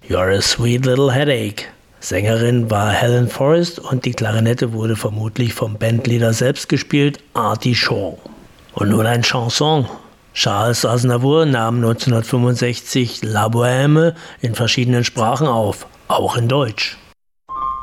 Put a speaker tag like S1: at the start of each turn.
S1: You're a Sweet Little Headache. Sängerin war Helen Forrest und die Klarinette wurde vermutlich vom Bandleader selbst gespielt, Artie Shaw. Und nun ein Chanson. Charles Aznavour nahm 1965 La Bohème in verschiedenen Sprachen auf, auch in Deutsch.